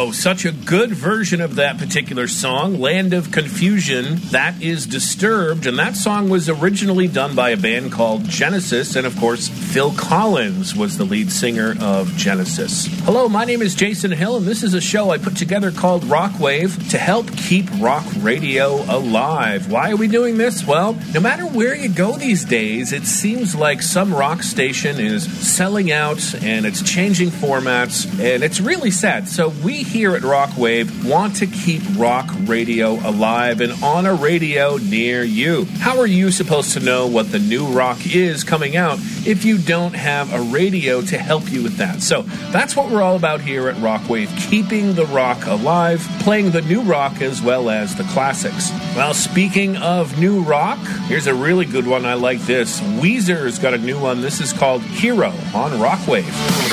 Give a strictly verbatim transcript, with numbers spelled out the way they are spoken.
Oh, such a good version of that particular song, Land of Confusion. That is Disturbed, and that song was originally done by a band called Genesis, and of course, Phil Collins was the lead singer of Genesis. Hello, my name is Jason Hill, and this is a show I put together called Rockwave to help keep rock radio alive. Why are we doing this? Well, no matter where you go these days, it seems like some rock station is selling out and it's changing formats, and it's really sad. So we here at Rockwave want to keep rock radio alive and on a radio near you. How are you supposed to know what the new rock is coming out if you don't have a radio to help you with that? So that's what we're all about here at Rockwave, keeping the rock alive, playing the new rock as well as the classics. Well, speaking of new rock, here's a really good one. I like this. Weezer's got a new one. This is called Hero on Rockwave.